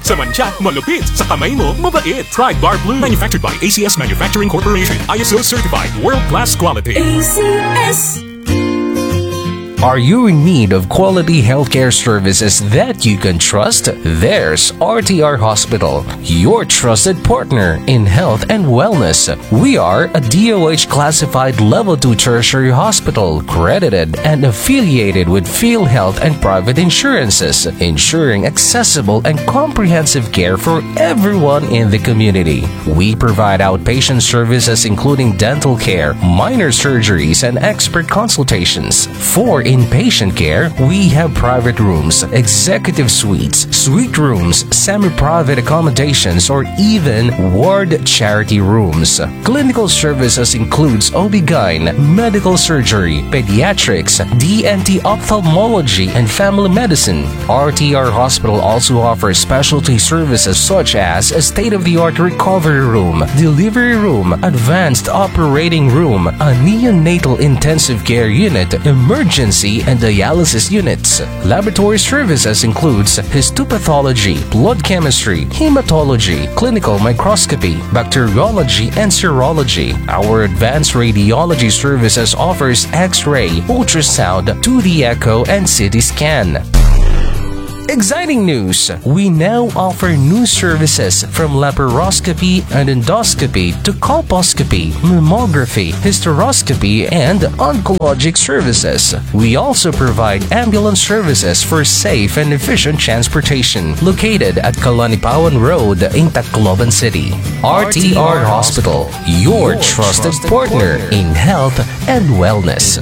Sa mantsa, malupit. Sa kamay mo, mabait. Try Bar Blue. Manufactured by ACS Manufacturing Corporation. ISO certified. World-class quality. ACS. Are you in need of quality healthcare services that you can trust? There's RTR Hospital, your trusted partner in health and wellness. We are a DOH classified level 2 tertiary hospital, credited and affiliated with PhilHealth and private insurances, ensuring accessible and comprehensive care for everyone in the community. We provide outpatient services including dental care, minor surgeries, and expert consultations. For inpatient care, we have private rooms, executive suites, suite rooms, semi-private accommodations, or even ward charity rooms. Clinical services includes OB-GYN, medical surgery, pediatrics, DNT ophthalmology, and family medicine. RTR Hospital also offers specialty services such as a state-of-the-art recovery room, delivery room, advanced operating room, a neonatal intensive care unit, emergency and dialysis units. Laboratory services includes histopathology, blood chemistry, hematology, clinical microscopy, bacteriology, and serology. Our advanced radiology services offers X-ray, ultrasound, 2D echo, and CT scan. Exciting news! We now offer new services from laparoscopy and endoscopy to colposcopy, mammography, hysteroscopy, and oncologic services. We also provide ambulance services for safe and efficient transportation, located at Kalanipawan Road in Tacloban City. RTR Hospital, your trusted partner in health and wellness.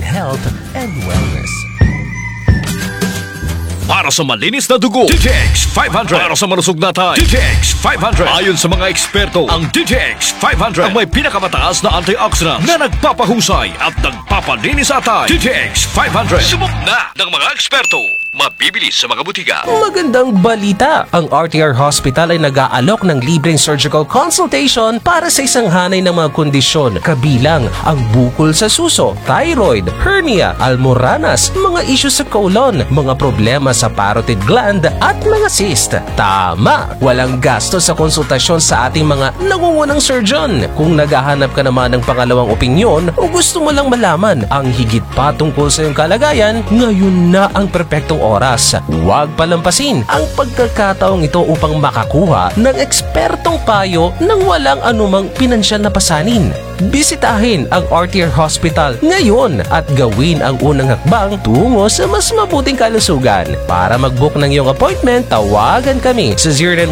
Para sa malinis na dugo, DTX 500. Para sa malusog na tayo, DTX 500. Ayon sa mga eksperto, ang DTX 500 ang may pinakamataas na antioxidants na nagpapahusay at nagpapalinis sa tayo. DTX 500. Subok na ng mga eksperto. Mabibili sa mga butika. Magandang balita! Ang RTR Hospital ay nag-aalok ng libreng surgical consultation para sa isang hanay ng mga kondisyon, kabilang ang bukol sa suso, thyroid, hernia, almoranas, mga isyu sa colon, mga problema sa parotid gland at mga cyst. Tama! Walang gasto sa konsultasyon sa ating mga nangungunang surgeon. Kung naghahanap ka naman ng pangalawang opinyon o gusto mo lang malaman ang higit pa tungkol sa iyong kalagayan, ngayon na ang perpektong oras. Huwag palampasin ang pagkakataong ito upang makakuha ng ekspertong payo nang walang anumang pinansyal na pasanin. Bisitahin ang RTR Hospital ngayon at gawin ang unang hakbang tungo sa mas mabuting kalusugan. Para mag-book ng iyong appointment, tawagan kami sa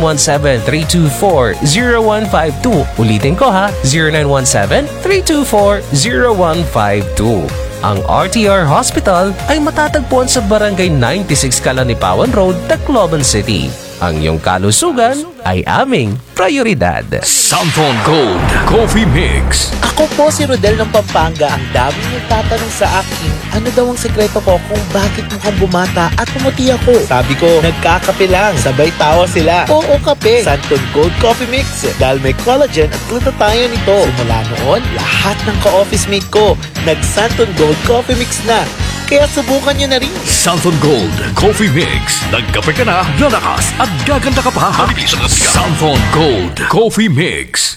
0917-324-0152. Ulitin ko ha, 0917-324-0152. Ang RTR Hospital ay matatagpuan sa Barangay 96 Kalanipawan Road, Tacloban City. Ang iyong kalusugan ay aming prioridad. Santon Gold Coffee Mix. Ako po si Rodel ng Pampanga. Ang dami niyong tatanong sa akin, ano daw ang sekreto ko kung bakit mukhang bumata at pumuti ako? Sabi ko, nagkakape lang. Sabay tawa sila. Oo, kape. Santon Gold Coffee Mix. Dahil may collagen at glutathione ito. Simula noon, lahat ng ka-office mate ko, nag-Santon Gold Coffee Mix na. Kaya subukan nyo na rin. Santon Gold Coffee Mix. Nagkape ka na, lalakas at gaganda ka pa. Santon Gold Coffee Mix.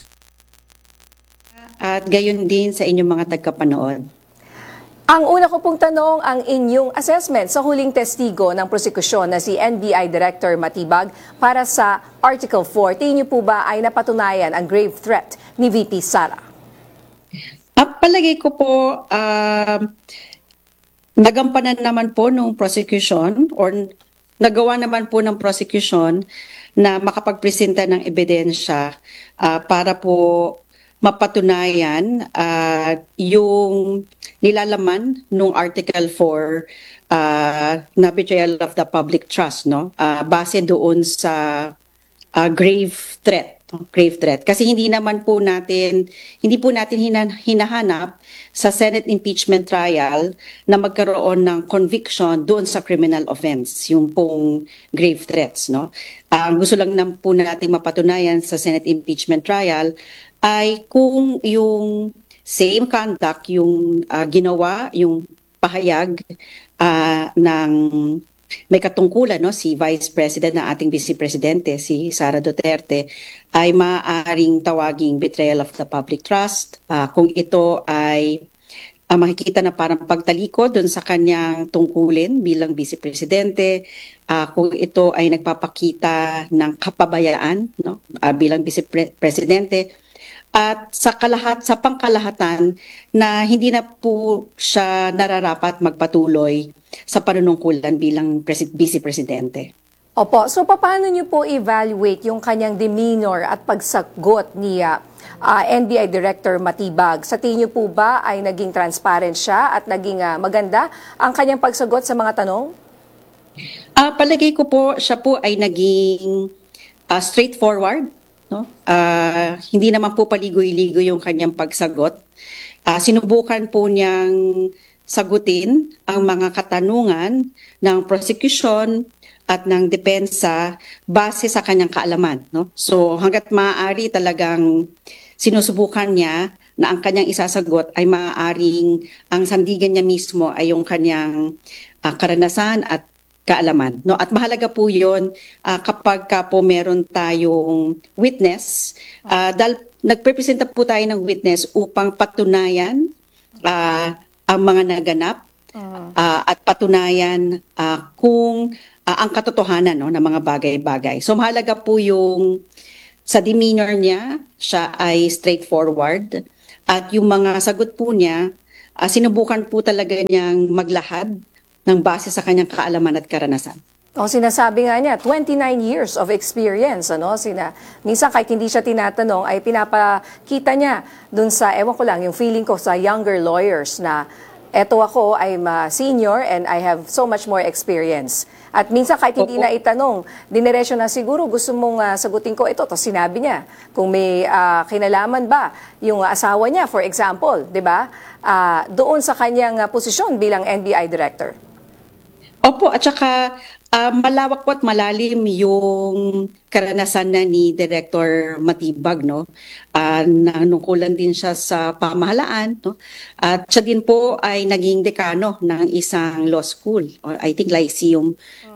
At gayon din sa inyong mga tagapanood. Ang una ko pong tanong, ang inyong assessment sa huling testigo ng prosekusyon na si NBI Director Matibag para sa Article 4. Tingin niyo po ba ay napatunayan ang grave threat ni VP Sara? Palagay ko po, nagampanan naman po ng prosecution or nagawa naman po ng prosecution na makapagpresenta ng ebidensya para po mapatunayan yung nilalaman ng Article 4 na betrayal of the public trust, no? Base doon sa grave threat. Kasi hindi po natin hinahanap sa Senate impeachment trial na magkaroon ng conviction doon sa criminal offense, yung pong grave threats, no? Ang gusto lang po natin mapatunayan sa Senate impeachment trial ay kung yung same conduct yung ginawa, yung pahayag ng may katungkulan, no, si Vice President na ating Vice Presidente, si Sara Duterte, ay maaaring tawaging betrayal of the public trust kung ito ay makikita na parang pagtalikod doon sa kanyang tungkulin bilang Vice Presidente, kung ito ay nagpapakita ng kapabayaan, no, bilang Vice Presidente, at sa pangkalahatan na hindi na po siya nararapat magpatuloy sa panunungkulan bilang Vice Presidente. Opo, so paano niyo po evaluate yung kanyang demeanor at pagsagot ni NBI Director Matibag? Sa tingin niyo po ba ay naging transparent siya at naging maganda ang kanyang pagsagot sa mga tanong? Palagay ko po siya po ay naging straightforward, no? Hindi naman po paligoy-ligoy yung kanyang pagsagot. Sinubukan po niyang sagutin ang mga katanungan ng prosecution at ng depensa base sa kanyang kaalaman, no? So hangga't maaari talagang sinusubukan niya na ang kanyang isasagot ay maaaring ang sandigan niya mismo ay yung kanyang karanasan at kaalaman, no? At mahalaga po 'yon kapag po meron tayong witness, dahil nagprepresenta po tayo ng witness upang patunayan ang mga naganap at patunayan kung ang katotohanan, no, ng mga bagay-bagay. So mahalaga po yung sa demeanor niya, siya ay straightforward, at yung mga sagot po niya, sinubukan po talaga niyang maglahad ng base sa kanyang kaalaman at karanasan. O sinasabi nga niya, 29 years of experience, ano? Minsan kahit hindi siya tinatanong, ay pinapakita niya dun sa, ewan ko lang, yung feeling ko sa younger lawyers na eto ako, I'm senior and I have so much more experience. At minsan kahit hindi na itanong, diniresyo na siguro gusto mong sagutin ko ito. Tapos sinabi niya, kung may kinalaman ba yung asawa niya, for example, di ba? Doon sa kanyang posisyon bilang NBI Director. Opo, at saka malawak po at malalim yung karanasan na ni Director Matibag, no? Nanungkulan din siya sa pamahalaan, no? At siya din po ay naging dekano ng isang law school, or I think Lyceum.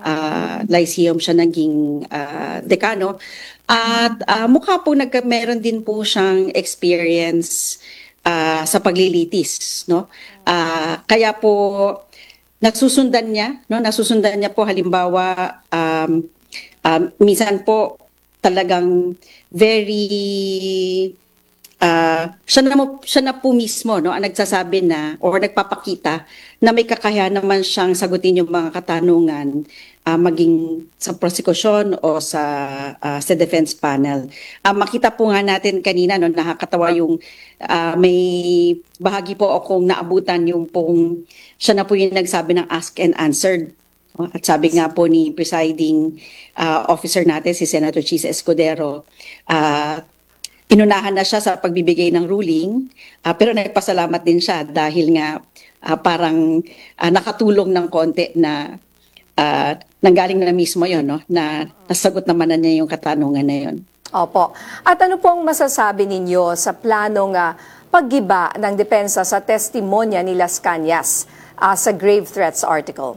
Lyceum siya naging dekano. At mukha po meron din po siyang experience sa paglilitis, no? Kaya po nasusundan niya po halimbawa minsan po talagang very siya na po mismo, no, ang nagsasabi na or nagpapakita na may kakayahan naman siyang sagutin yung mga katanungan maging sa prosecution o sa defense panel. Makita po nga natin kanina, no, nakakatawa yung may bahagi po akong naabutan yung pong siya na po yung nagsabi ng ask and answered. At sabi nga po ni presiding officer natin, si Senator Chis Escudero, inunahan na siya sa pagbibigay ng ruling, pero nagpasalamat din siya dahil nga parang nakatulong ng konti na nanggaling na mismo yon, no, na nasagot naman na niya yung katanungan na yon. Opo. At ano pong masasabi ninyo sa planong paggiba ng depensa sa testimonya ni Las Cañas sa grave threats article?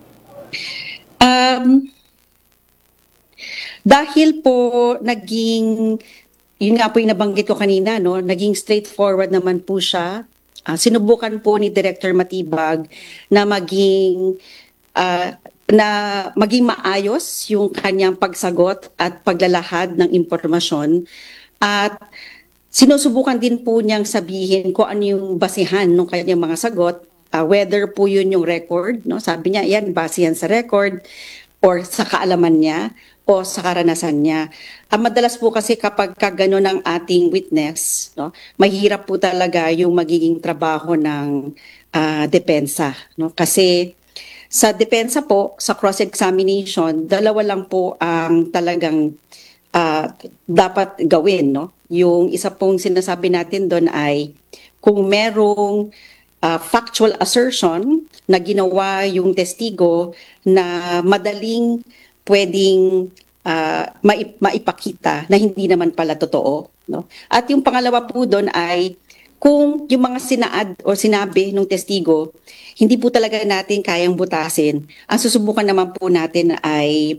Dahil po naging, yun nga po yung nabanggit ko kanina, no, naging straightforward naman po siya. Sinubukan po ni Director Matibag na maging maayos yung kanyang pagsagot at paglalahad ng impormasyon, at sinusubukan din po niyang sabihin kung ano yung basihan ng kanyang mga sagot, whether po yun yung record, no? Sabi niya, yan, base yan sa record or sa kaalaman niya o sa karanasan niya. Madalas po kasi kapag gano'n ang ating witness, no, mahirap po talaga yung magiging trabaho ng depensa, no? Kasi sa depensa po, sa cross-examination, dalawa lang po ang talagang dapat gawin, no? Yung isa pong sinasabi natin doon ay kung merong factual assertion na ginawa yung testigo na madaling pwedeng maipakita na hindi naman pala totoo, no? At yung pangalawa po doon ay kung yung mga sinaad o sinabi ng testigo, hindi po talaga natin kayang butasin. Ang susubukan naman po natin ay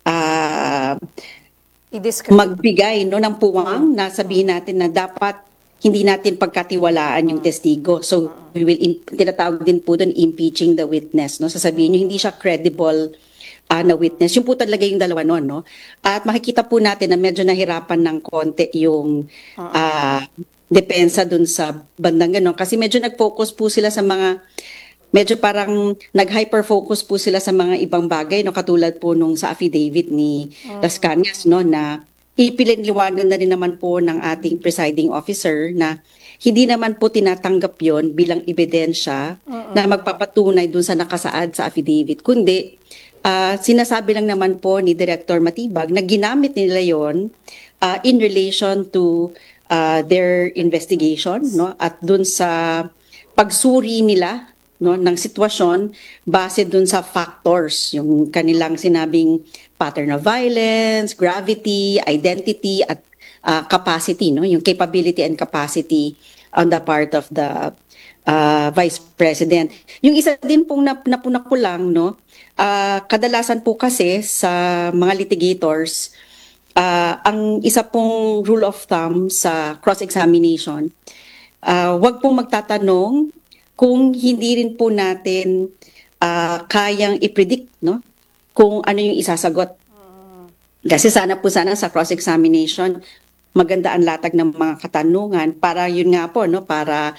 I-discredit. magbigay ng puwang na sabihin natin na dapat hindi natin pagkatiwalaan yung testigo. So, we will tinatawag din po doon impeaching the witness. No? Sasabihin nyo, hindi siya credible na witness. Yung po talaga yung dalawa nun. No? At makikita po natin na medyo nahirapan ng konti yung depensa dun sa bandang gano'n. Kasi medyo nag-focus po sila sa mga, medyo parang nag-hyper-focus po sila sa mga ibang bagay, no? Katulad po nung sa affidavit ni Las Cañas, no? Na ipiniliwanag na rin naman po ng ating presiding officer na hindi naman po tinatanggap yon bilang ebidensya na magpapatunay dun sa nakasaad sa affidavit, kundi sinasabi lang naman po ni Director Matibag na ginamit nila yon in relation to their investigation, no, at dun sa pagsuri nila, no, ng sitwasyon base dun sa factors, yung kanilang sinabing pattern of violence, gravity, identity at capacity, no, yung capability and capacity on the part of the Vice President. Yung isa din pong napunak ko lang, no, kadalasan po kasi sa mga litigators, ang isa pong rule of thumb sa cross-examination, wag pong magtatanong kung hindi rin po natin kayang i-predict, no, kung ano yung isasagot. Kasi sana sa cross-examination, maganda ang latag ng mga katanungan para yun nga po, no, para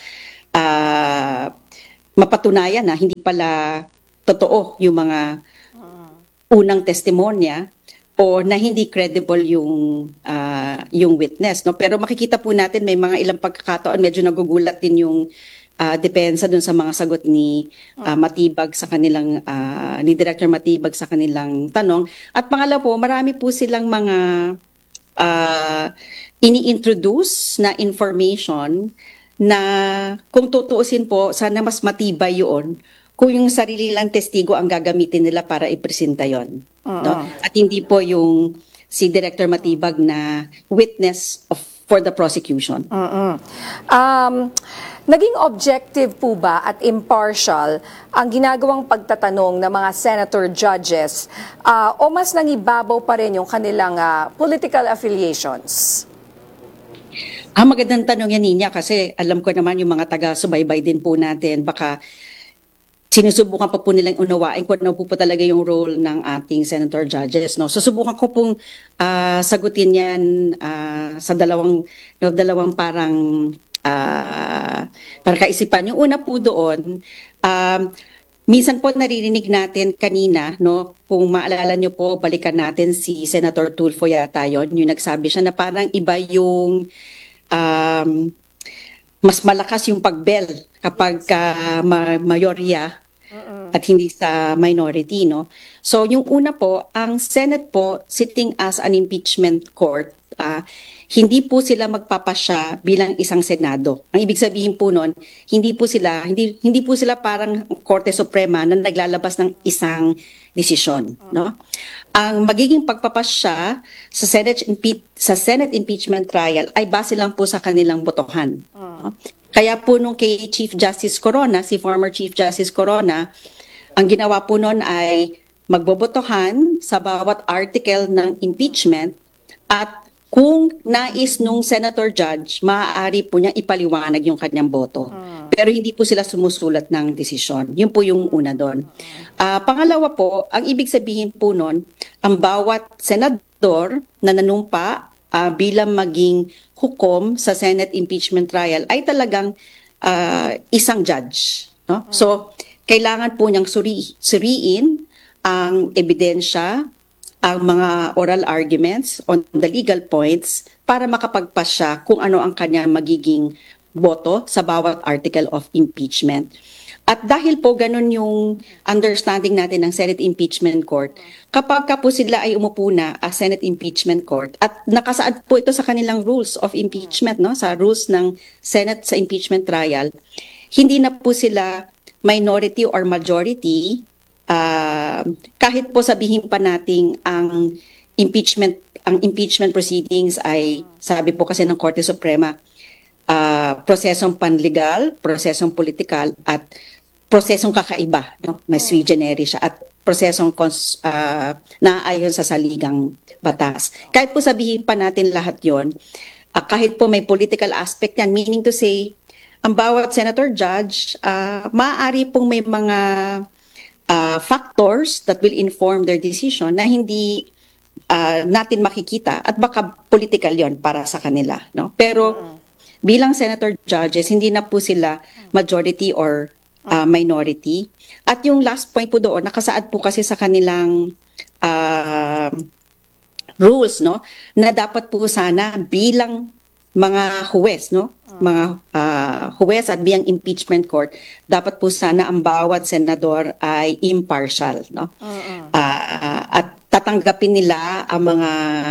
mapatunayan na hindi pala totoo yung mga unang testimonya o na hindi credible yung witness, no. Pero makikita po natin may mga ilang pagkakataon medyo nagugulat din yung depensa dun sa mga sagot ni Matibag sa kanilang ni Director Matibag sa kanilang tanong. At pangalawa po, marami po silang mga ini-introduce na information na kung tutuusin po, sana mas matibay yun kung yung sarili lang testigo ang gagamitin nila para ipresenta yon, no? At hindi po yung si Director Matibag na witness for the prosecution. Naging objective po ba at impartial ang ginagawang pagtatanong ng mga senator judges o mas nangibabaw pa rin yung kanilang political affiliations? Magandang tanong yan, Ninya, kasi alam ko naman yung mga taga-subaybay din po natin, baka sinusubukan pa po nilang unawain kung ano po talaga yung role ng ating senator judges. No? Susubukan ko pong sagutin yan sa dalawang parang para kaisipan. Yung una po doon, minsan po naririnig natin kanina, no, kung maalala nyo po, balikan natin si Senator Tulfo yata yun, yung nagsabi siya na parang iba yung mas malakas yung pagbel kapag mayorya at hindi sa minority, no? So yung una po, ang Senate po sitting as an impeachment court, hindi po sila magpapasya bilang isang Senado. Ang ibig sabihin po noon, hindi po sila parang Korte Suprema na naglalabas ng isang desisyon, no? Ang magiging pagpapasya sa Senate impeachment trial ay base lang po sa kanilang botohan. No? Kaya po nung kay Chief Justice Corona, si former Chief Justice Corona, ang ginawa po noon ay magbobotohan sa bawat article ng impeachment at kung nais nung senator judge, maaari po niya ipaliwanag yung kanyang boto. Pero hindi po sila sumusulat ng desisyon. Yun po yung una doon. Pangalawa po, ang ibig sabihin po noon, ang bawat senador na nanumpa bilang maging hukom sa Senate impeachment trial ay talagang isang judge. No? So, kailangan po niyang suriin ang ebidensya, ang mga oral arguments on the legal points para makapagpas siya kung ano ang kanya magiging boto sa bawat article of impeachment. At dahil po ganun yung understanding natin ng Senate Impeachment Court, kapag ka po sila ay umupo na as Senate Impeachment Court at nakasaad po ito sa kanilang rules of impeachment, no, sa rules ng Senate sa impeachment trial, hindi na po sila minority or majority. Kahit po sabihin pa nating ang impeachment proceedings ay, sabi po kasi ng Korte Suprema, prosesong panlegal, prosesong politikal, at prosesong kakaiba, no? May sui generis siya, at prosesong naayon sa saligang batas. Kahit po sabihin pa natin lahat yon, kahit po may political aspect yan, meaning to say, ang bawat senator judge, maaari pong may mga factors that will inform their decision na hindi natin makikita, at baka political yon para sa kanila, no? Pero bilang senator judges, hindi na po sila majority or minority. At yung last point po doon, nakasaad po kasi sa kanilang rules, no, na dapat po sana bilang mga huwes, no, mga huwes at bilang impeachment court, dapat po sana ang bawat senador ay impartial, no. At tatanggapin nila ang mga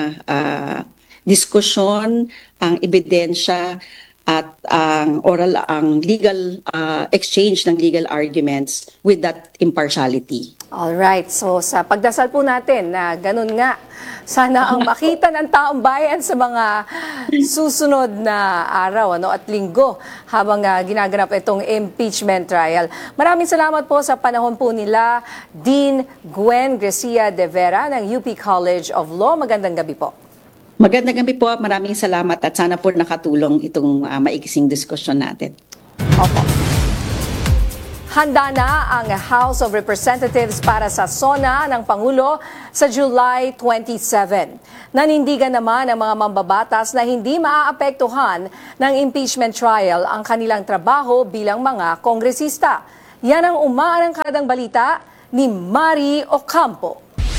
diskusyon, ang ebidensya, at ang legal exchange ng legal arguments with that impartiality. Alright, so sa pagdasal po natin na ganun nga, sana ang makita ng taong bayan sa mga susunod na araw at linggo habang ginaganap itong impeachment trial. Maraming salamat po sa panahon po nila, Dean Gwen Gracia de Vera ng UP College of Law. Magandang gabi po. Magandang gabi po, maraming salamat at sana po nakatulong itong maigising diskusyon natin. Opo. Handa na ang House of Representatives para sa SONA ng Pangulo sa July 27. Nanindigan naman ang mga mambabatas na hindi maaapektuhan ng impeachment trial ang kanilang trabaho bilang mga kongresista. Yan ang umaarangkadang balita ni Mari Ocampo.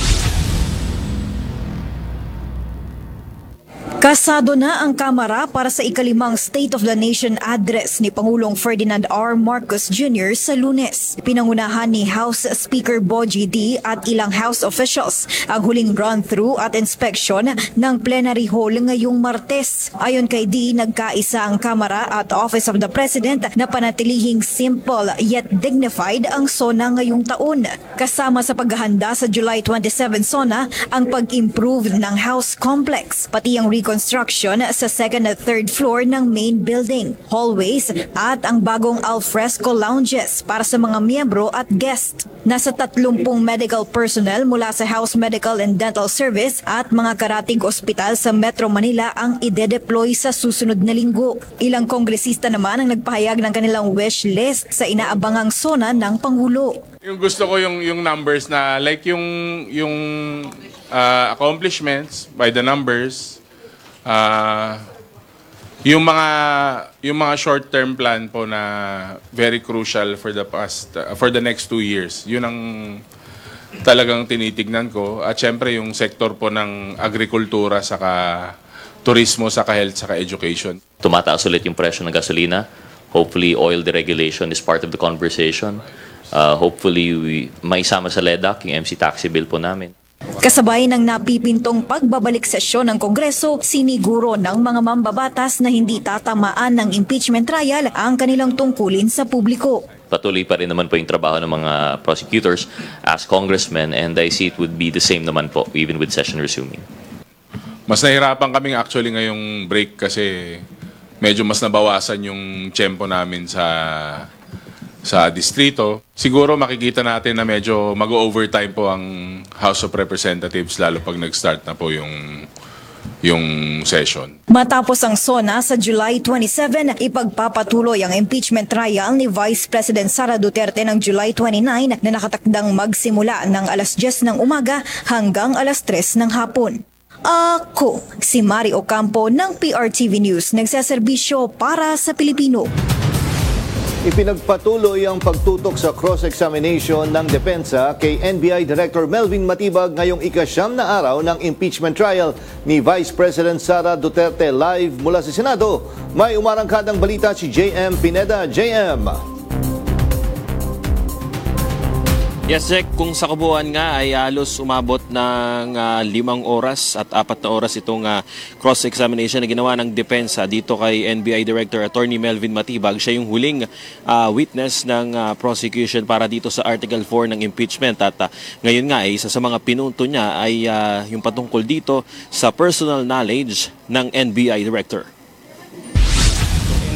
Kasado na ang Kamara para sa ikalimang State of the Nation address ni Pangulong Ferdinand R. Marcos Jr. sa Lunes. Pinangunahan ni House Speaker Bogie D. at ilang House officials ang huling run-through at inspection ng plenary hall ngayong Martes. Ayon kay D., nagkaisa ang Kamara at Office of the President na panatilihing simple yet dignified ang SONA ngayong taon. Kasama sa paghahanda sa July 27 SONA ang pag-improve ng House Complex, pati ang reconstruction sa second at third floor ng main building, hallways at ang bagong alfresco lounges para sa mga miyembro at guest. Nasa 30 medical personnel mula sa House Medical and Dental Service at mga karatig ospital sa Metro Manila ang ide-deploy sa susunod na linggo. Ilang kongresista naman ang nagpahayag ng kanilang wish list sa inaabangang SONA ng Pangulo. Yung gusto ko yung numbers na like yung accomplishments by the numbers. Yung mga short-term plan po na very crucial for the next 2 years. Yun ang talagang tinitignan ko. At syempre yung sector po ng agrikultura, saka turismo, saka health, saka education. Tumataas ulit yung presyo ng gasolina. Hopefully oil deregulation is part of the conversation. Hopefully maisama sa LEDAC yung MC taxi bill po namin. Kasabay ng napipintong pagbabalik sesyon ng Kongreso, siniguro ng mga mambabatas na hindi tatamaan ng impeachment trial ang kanilang tungkulin sa publiko. Patuloy pa rin naman po yung trabaho ng mga prosecutors as congressmen, and I see it would be the same naman po even with session resuming. Mas nahirapan kaming actually ngayong break kasi medyo mas nabawasan yung tiyempo namin sa distrito. Siguro makikita natin na medyo mag-overtime po ang House of Representatives lalo pag nag-start na po yung session. Matapos ang SONA sa July 27, ipagpapatuloy ang impeachment trial ni Vice President Sara Duterte ng July 29 na nakatakdang magsimula ng alas 10 ng umaga hanggang alas 3 ng hapon. Ako, si Mari Ocampo ng PRTV News, nagseserbisyo para sa Pilipino. Ipinagpatuloy ang pagtutok sa cross-examination ng depensa kay NBI Director Melvin Matibag ngayong ika-9 na araw ng impeachment trial ni Vice President Sara Duterte. Live mula sa Senado, may umarangkadang balita si JM Pineda. JM. Yes, Jack, kung sa kabuuan nga ay halos umabot ng 5 oras at 4 na oras itong cross-examination na ginawa ng depensa dito kay NBI Director Attorney Melvin Matibag. Siya yung huling witness ng prosecution para dito sa Article 4 ng impeachment. At ngayon nga isa sa mga pinunto niya ay yung patungkol dito sa personal knowledge ng NBI Director.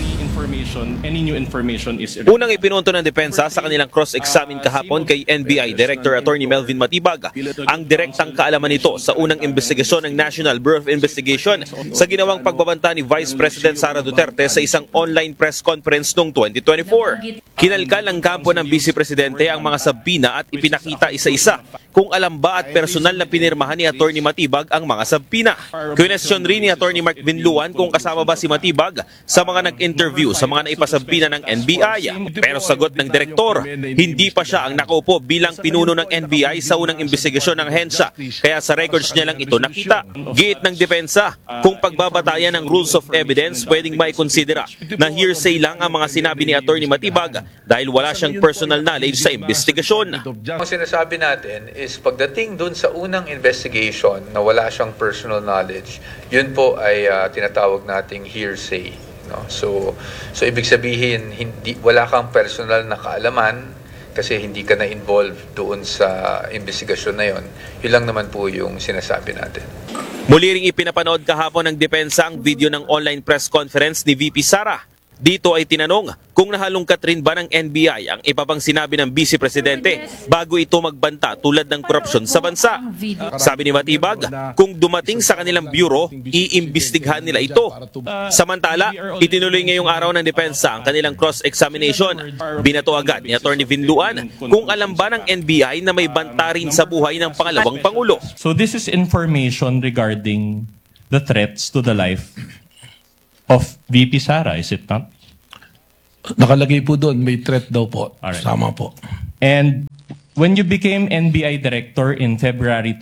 any new information is Unang ipinunto ng depensa sa kanilang cross-examine kahapon kay NBI Director Attorney Melvin Matibag ang direktang kaalaman nito sa unang investigasyon ng National Bureau of Investigation sa ginawang pagbabanta ni Vice President Sara Duterte sa isang online press conference noong 2024. Kinalkal ng kampo ng Vice Presidente ang mga sabpina at ipinakita isa-isa kung alam ba at personal na pinirmahan ni Attorney Matibag ang mga sabpina. Question rin ni Attorney Mark Vinluan kung kasama ba si Matibag sa mga nag-interview sa mga naipasabpina ng NBI. Pero sagot ng direktor, hindi pa siya ang nakaupo bilang pinuno ng NBI sa unang investigasyon ng ahensya, kaya sa records niya lang ito nakita. Giit ng depensa, kung pagbabatayan ng rules of evidence, pwedeng maikonsidera na hearsay lang ang mga sinabi ni Attorney Matibag dahil wala siyang personal knowledge sa investigasyon. Ang sinasabi natin is pagdating dun sa unang investigation na wala siyang personal knowledge, yun po ay tinatawag nating hearsay. No? So ibig sabihin, wala kang personal na kaalaman kasi hindi ka na-involved doon sa investigasyon na yon. Yun lang naman po yung sinasabi natin. Muli ring ipinapanood kahapon ng depensa ang video ng online press conference ni VP Sara. Dito ay tinanong kung nahalungkat rin ba ng NBI ang iba pang sinabi ng Vice Presidente bago ito magbanta tulad ng korupsyon sa bansa. Sabi ni Matibag, kung dumating sa kanilang bureau, iimbestigahan nila ito. Samantala, itinuloy ngayong araw ng depensa ang kanilang cross-examination. Binato agad ni Atty. Vinluan kung alam ba ng NBI na may banta rin sa buhay ng pangalawang Pangulo. So this is information regarding the threats to the life of VP Sara, is it not? Nakalagay po doon, may threat daw po. Alright. Sama po. And when you became NBI Director in February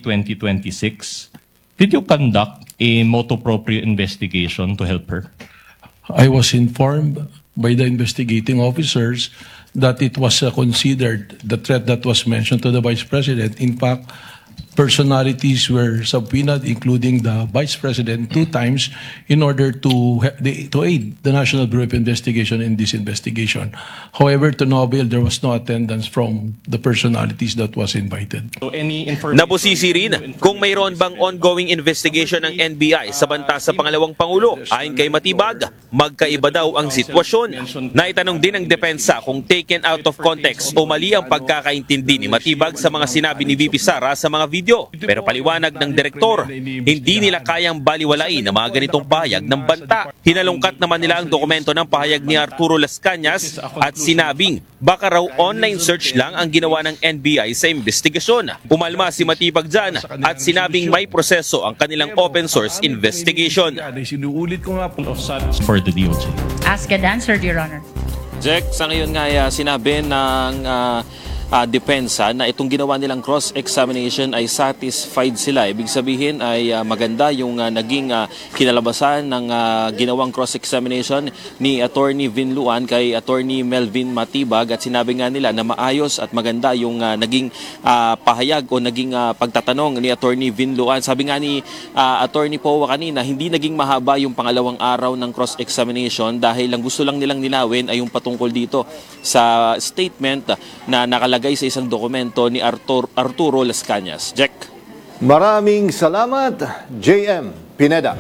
2026, did you conduct a motu proprio investigation to help her? I was informed by the investigating officers that it was considered the threat that was mentioned to the Vice President. In fact, personalities were subpoenaed, including the Vice President, 2 times in order to aid the National Bureau of Investigation in this investigation. However, to no avail, there was no attendance from the personalities that was invited. So any information? Nabusisi rin kung mayroon bang ongoing investigation ng NBI sa banta sa pangalawang Pangulo. Ayon kay Matibag, magkaiba daw ang sitwasyon. Naitanong din ng depensa kung taken out of context o mali ang pagkakaintindi ni Matibag sa mga sinabi ni VP Sara sa mga video. Pero paliwanag ng direktor, hindi nila kayang baliwalain ang mga ganitong pahayag ng banta. Hinalungkat naman nila ang dokumento ng pahayag ni Arturo Las Cañas at sinabing baka raw online search lang ang ginawa ng NBI sa investigasyon. Umalma si Matibag dyan at sinabing may proseso ang kanilang open source investigation. Sinuulit ko nga po. For the DOJ. Asked and answered, Your Honor. Jack, sa ngayon nga sinabi ng depensa na itong ginawa nilang cross-examination ay satisfied sila. Ibig sabihin ay maganda yung naging kinalabasan ng ginawang cross-examination ni Attorney Vinluan kay Attorney Melvin Matibag, at sinabi nga nila na maayos at maganda yung naging pahayag o naging pagtatanong ni Attorney Vinluan. Sabi nga ni Attorney Powa kanina, hindi naging mahaba yung pangalawang araw ng cross-examination dahil ang gusto lang nilang linawin ay yung patungkol dito sa statement na nakalagay sa isang dokumento ni Arturo Las Cañas. Jack. Maraming salamat, JM Pineda.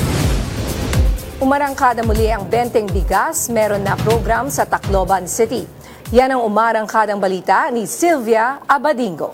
Umarangkada muli ang benteng bigas, meron na program sa Tacloban City. Yan ang umarangkadang balita ni Sylvia Abadingo.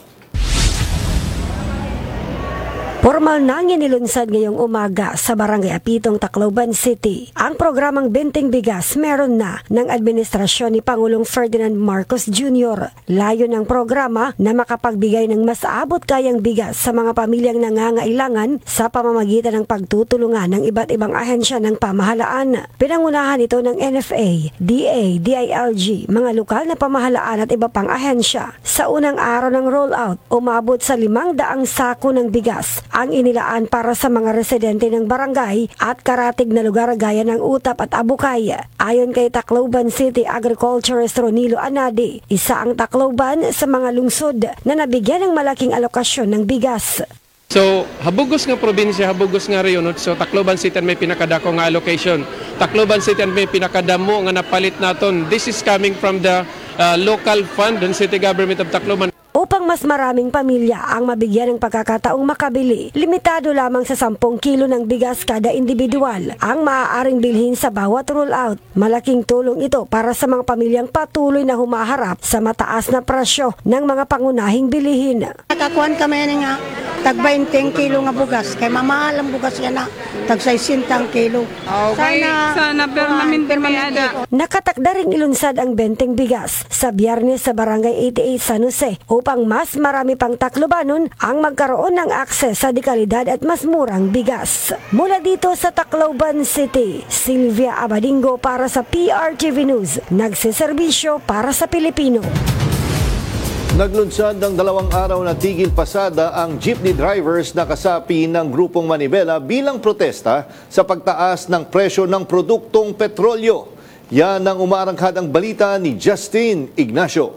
Formal nang inilunsad ngayong umaga sa Barangay Apitong, Tacloban City. Ang programang Benteng Bigas meron na ng administrasyon ni Pangulong Ferdinand Marcos Jr. Layo ng programa na makapagbigay ng mas abot kayang bigas sa mga pamilyang nangangailangan sa pamamagitan ng pagtutulungan ng iba't ibang ahensya ng pamahalaan. Pinangunahan ito ng NFA, DA, DILG, mga lokal na pamahalaan at iba pang ahensya. Sa unang araw ng rollout, umabot sa 500 sako ng bigas ang inilaan para sa mga residente ng barangay at karatig na lugar gaya ng Utap at Abukay. Ayon kay Tacloban City Agriculturist Ronilo Anadi, isa ang Tacloban sa mga lungsod na nabigyan ng malaking alokasyon ng bigas. So, habugos nga probinsya, habugos nga reyon. So, Tacloban City may pinakadako nga allocation. Tacloban City may pinakadamo nga napalit naton. This is coming from the local fund ng City Government of Tacloban. Upang Upang mas maraming pamilya ang mabigyan ng pagkakataong makabili, limitado lamang sa 10 kilo ng bigas kada individual ang maaaring bilhin sa bawat rollout. Malaking tulong ito para sa mga pamilyang patuloy na humaharap sa mataas na presyo ng mga pangunahing bilihin. Nakakuan kami nga tag 20 kilo nga bugas kay mamahal ang bugas yan na tag 60 kilo. Okay, sana pero namin permanada. Nakatakda ring ilunsad ang benteng bigas sa Biyernes sa Barangay 88 San Jose upang mas marami pang Taclobanon ang magkaroon ng akses sa dekalidad at mas murang bigas. Mula dito sa Tacloban City, Sylvia Abadingo para sa PRTV News, nagseserbisyo para sa Pilipino. Naglunsad ng 2 araw na tigil pasada ang jeepney drivers na kasapi ng grupong Manibela bilang protesta sa pagtaas ng presyo ng produktong petrolyo. Yan ang umarangkadang balita ni Justin Ignacio.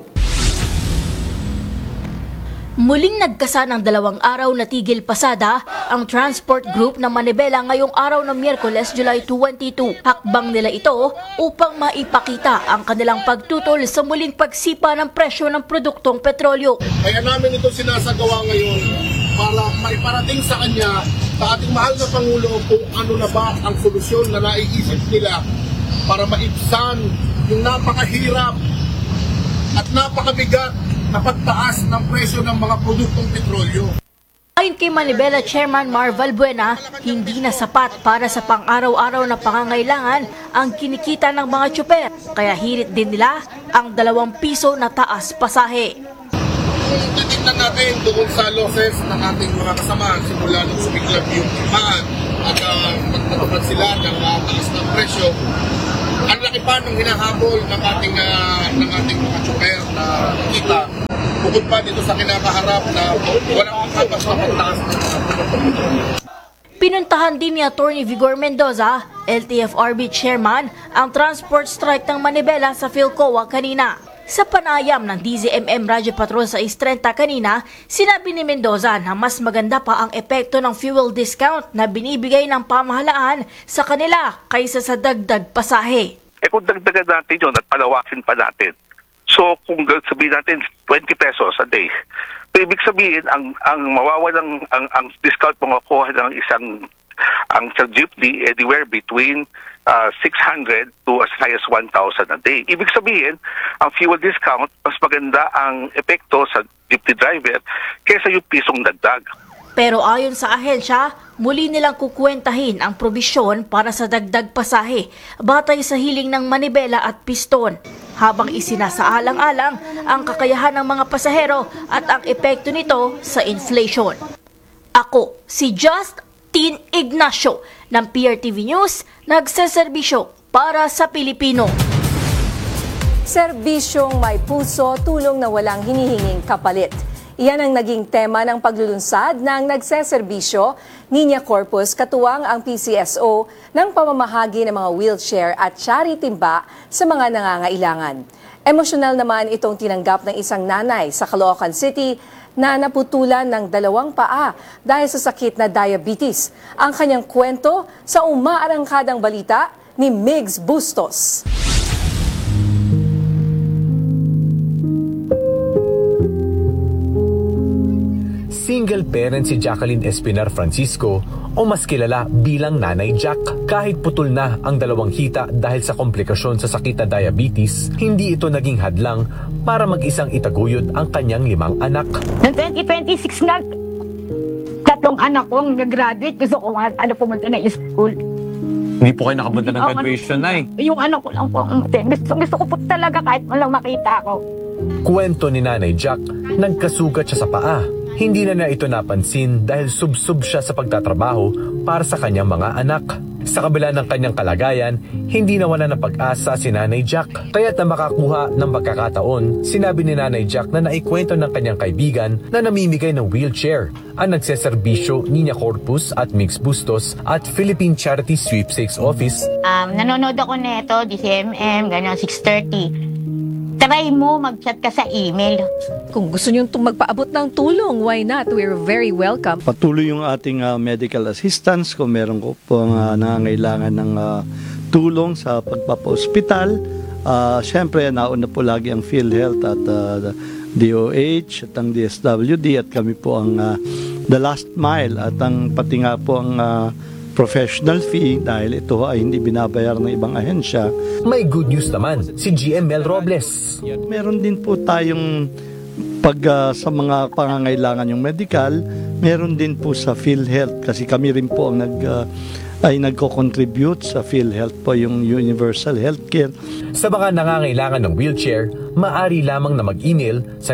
Muling nagkasa ng 2 araw na tigil pasada ang transport group ng Manibela ngayong araw ng Miyerkules, July 22. Hakbang nila ito upang maipakita ang kanilang pagtutol sa muling pagsipa ng presyo ng produktong petrolyo. Kaya namin ito sinasagawa ngayon para maiparating sa kanya, sa ating mahal na Pangulo, kung ano na ba ang solusyon na naiisip nila para maibsan yung napakahirap at napakabigat na pagtaas ng presyo ng mga produktong petrolyo. Ayon kay Manibela Chairman Mar Valbuena, hindi na sapat para sa pang-araw-araw na pangangailangan ang kinikita ng mga tsuper, kaya hirit din nila ang 2 piso na taas pasahe. Titignan natin doon sa losses ng ating mga kasamahan simula nung sumiklab yung timaan at magtatupad sila ng taas ng presyo. Ang laki pa nung hinahabol ng ating mga tsuper na kita. Bukod pa dito sa kinakaharap na walang habas na pagtaas. Pinuntahan din ni Atty. Vigor Mendoza, LTFRB Chairman, ang transport strike ng Manibela sa Philcoa kanina. Sa panayam ng DZMM Radyo Patrol sa 6:30 kanina, sinabi ni Mendoza na mas maganda pa ang epekto ng fuel discount na binibigay ng pamahalaan sa kanila kaysa sa dagdag pasahe. Kung dagdagan natin yun at palawakin pa natin, so kung sabihin natin 20 pesos a day, so ibig sabihin ang mawawalang ang discount makukuha ng ang sa jeepney anywhere between 600 to as high as 1,000 a day. Ibig sabihin, ang fuel discount, mas maganda ang epekto sa jeepney driver kaysa yung pisong dagdag. Pero ayon sa ahensya, muli nilang kukwentahin ang probisyon para sa dagdag pasahe batay sa hiling ng Manibela at Piston, habang isinasaalang-alang ang kakayahan ng mga pasahero at ang epekto nito sa inflation. Ako, si Justin Ignacio ng PRTV News, nagseserbisyo para sa Pilipino. Serbisyong may puso, tulong na walang hinihinging kapalit. Iyan ang naging tema ng paglulunsad ng nagseserbisyo, Niña Corpus, katuwang ang PCSO ng pamamahagi ng mga wheelchair at charity timba sa mga nangangailangan. Emosyonal naman itong tinanggap ng isang nanay sa Caloocan City na naputulan ng 2 paa dahil sa sakit na diabetes. Ang kanyang kwento sa umaarangkadang balita ni Migs Bustos. Single parent si Jacqueline Espinar Francisco o mas kilala bilang Nanay Jack. Kahit putol na ang 2 hita dahil sa komplikasyon sa sakit na diabetes, hindi ito naging hadlang para mag-isang itaguyod ang kanyang 5 anak. Noong 2026 na, 3 anak kong nag-graduate. Gusto ko pumunta na school. Hindi po kayo nakapunta ng graduation, Nay? Yung anak ko lang po. Gusto ko po talaga kahit walang makita ko. Kwento ni Nanay Jack, nagkasugat siya sa paa. Hindi na ito napansin dahil subsub siya sa pagtatrabaho para sa kanyang mga anak. Sa kabila ng kanyang kalagayan, hindi nawala ng pag-asa si Nanay Jack. Kaya't na makakuha ng pagkakataon, sinabi ni Nanay Jack na naikwento ng kanyang kaibigan na namimigay ng wheelchair. Ang nagseserbisyo, Niña Corpus at Migs Bustos at Philippine Charity Sweepstakes Office. Nanonood ako nito, DCMM, gano'n, 6:30. Try mo, mag-chat ka sa email. Kung gusto nyo magpaabot ng tulong, why not? We're very welcome. Patuloy yung ating medical assistance kung meron ko pong nangangailangan ng tulong sa pagpapa-hospital. Siyempre, nauna po lagi ang PhilHealth at DOH at ang DSWD at kami po ang the last mile at ang pati nga po ang professional fee dahil ito ay hindi binabayar ng ibang ahensya. May good news naman si GM Mel Robles. Meron din po tayong sa mga pangangailangan yung medical, meron din po sa PhilHealth kasi kami rin po ang nagko-contribute sa PhilHealth po yung Universal Healthcare. Sa mga nangangailangan ng wheelchair, maaari lamang na mag-email sa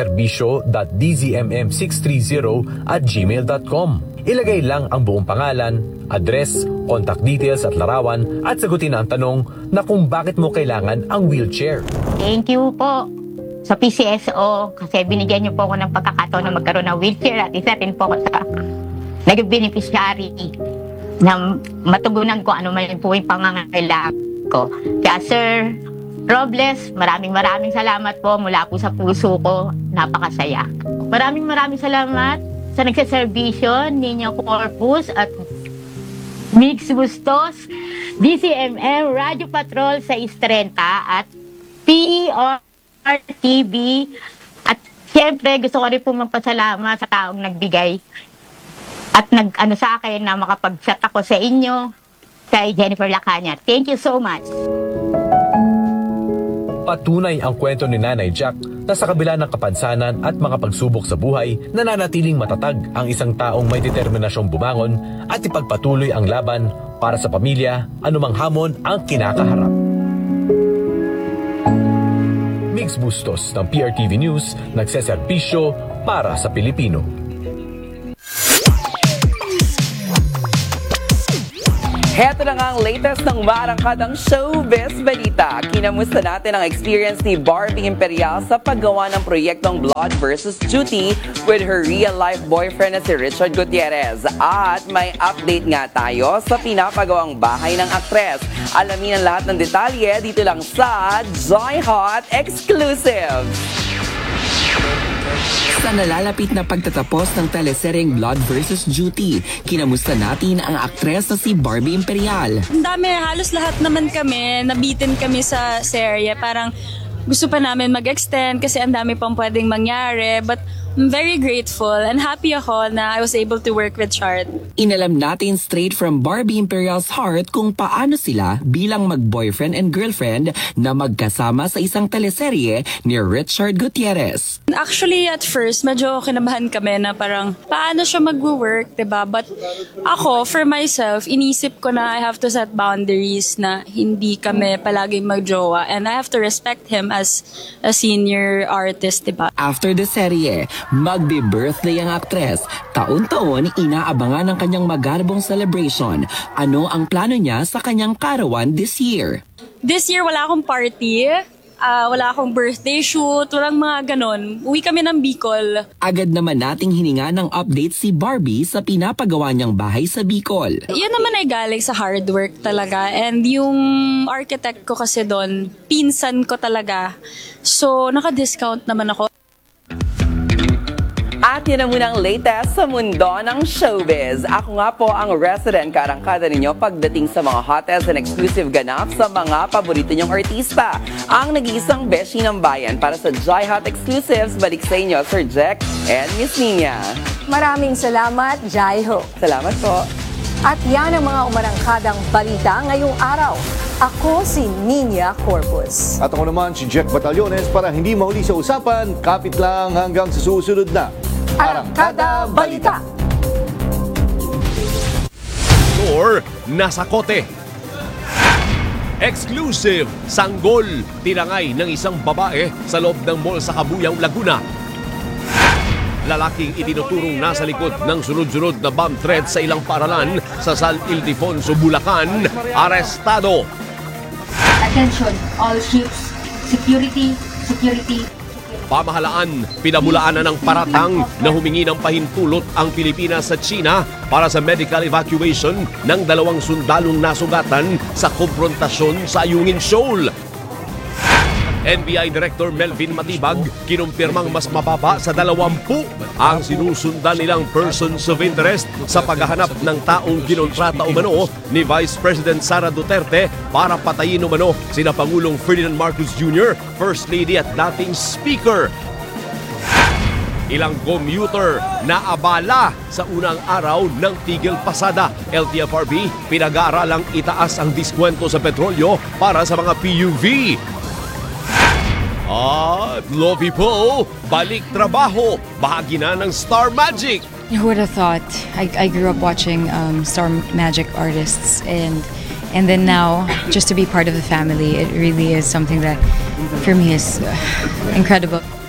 nagseserbisyo.dzmm630@gmail.com. Ilagay lang ang buong pangalan, address, contact details at larawan at sagutin ang tanong na kung bakit mo kailangan ang wheelchair. Thank you po sa PCSO kasi binigyan niyo po ako ng pagkakataon na magkaroon ng wheelchair at isa rin po ako sa naging beneficiary na matugunan ko ano man po yung pangangailangan ko. Kaya Sir Robles, maraming salamat po mula po sa puso ko. Napakasaya. Maraming salamat sa nagsaserbisyo ninyo Corpus at Mix Bustos, DCMM, Radio Patrol sa 30 at PRTV at siyempre gusto ko rin po magpasalamat sa taong nagbigay at nag-ano sa akin na makapag-chat ako sa inyo kay Jennifer Lacanya. Thank you so much. Patunay ang kwento ni Nanay Jack na sa kabila ng kapansanan at mga pagsubok sa buhay, nananatiling matatag ang isang taong may determinasyong bumangon at ipagpatuloy ang laban para sa pamilya, anumang hamon ang kinakaharap. Mix Bustos ng PRTV News, nagseserbisyo para sa Pilipino. Heto na nga ang latest ng marangkadang showbiz balita. Kinamusta natin ang experience ni Barbie Imperial sa paggawa ng proyektong Blood vs. Duty with her real-life boyfriend na si Richard Gutierrez. At may update nga tayo sa pinapagawang bahay ng aktres. Alamin ang lahat ng detalye dito lang sa Joy Hot Exclusive. Sa nalalapit na pagtatapos ng teleseryeng Blood vs. Duty, kinamusta natin ang aktres na si Barbie Imperial. Ang dami, halos lahat naman kami, nabitin kami sa serye. Parang gusto pa namin mag-extend kasi ang dami pang pwedeng mangyari. But I'm very grateful and happy ako na I was able to work with Chart. Inalam natin straight from Barbie Imperial's heart kung paano sila bilang mag-boyfriend and girlfriend na magkasama sa isang teleserye ni Richard Gutierrez. Actually, at first, medyo kinabahan kami na parang paano siya mag-work, diba? But ako, for myself, inisip ko na I have to set boundaries na hindi kami palaging mag-jowa and I have to respect him as a senior artist, diba? After the serye, magbe-birthday ang aktres. Taon-taon, inaabangan ang kanyang magarbong celebration. Ano ang plano niya sa kanyang karawan this year? This year, wala akong party. Wala akong birthday shoot. Walang mga ganon. Uwi kami ng Bicol. Agad naman nating hininga ng update si Barbie sa pinapagawa niyang bahay sa Bicol. Yan naman ay galing sa hard work talaga. And yung architect ko kasi doon, pinsan ko talaga. So, naka-discount naman ako. At yun na muna ang latest sa mundo ng showbiz. Ako nga po ang resident karangkada ninyo pagdating sa mga hottest and exclusive ganap sa mga paborito nyong artista. Ang nag-iisang beshi ng bayan para sa Joy Hot Exclusives. Balik sa inyo, Sir Jack and Miss Nina. Maraming salamat, Jai Ho. Salamat po. At yan ang mga umarangkadang balita ngayong araw. Ako si Nina Corpus. At ako naman si Jack Batallones. Para hindi mahuli sa usapan, kapit lang hanggang sa susunod na Arangkada Balita. Or nasa kote. Exclusive, sanggol, tinangay ng isang babae sa loob ng mall sa Cabuyao, Laguna. Lalaking itinuturong nasa likod ng sunod-sunod na bomb threat sa ilang paaralan sa San Ildefonso, Bulacan, arestado. Attention, all ships, security. Pamahalaan, pinabulaanan ng paratang na humingi ng pahintulot ang Pilipinas sa China para sa medical evacuation ng 2 sundalong nasugatan sa konfrontasyon sa Ayungin Shoal. NBI Director Melvin Matibag kinumpirmang mas mababa sa 20 ang sinusundan nilang persons of interest sa paghahanap ng taong kinontrata umano ni Vice President Sara Duterte para patayin umano sina Pangulong Ferdinand Marcos Jr., First Lady at dating Speaker. Ilang commuter na abala sa unang araw ng tigil pasada. LTFRB, pinag-aaralang itaas ang diskwento sa petrolyo para sa mga PUV. At Lovi po, balik trabaho, bahagi na ng Star Magic. Who would have thought? I grew up watching Star Magic artists, and then now just to be part of the family, it really is something that for me is incredible.